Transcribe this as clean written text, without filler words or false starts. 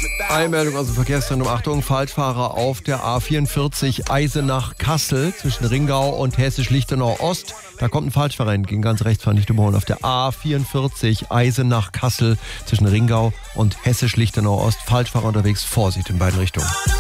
Eilmeldung aus dem Verkehrszentrum. Achtung, Falschfahrer auf der A44 Eisenach-Kassel zwischen Ringau und Hessisch-Lichtenau Ost. Da kommt ein Falschfahrer entgegen, ganz rechts, fahren nicht überholen. Auf der A44 Eisenach-Kassel zwischen Ringau und Hessisch-Lichtenau Ost. Falschfahrer unterwegs, Vorsicht in beiden Richtungen.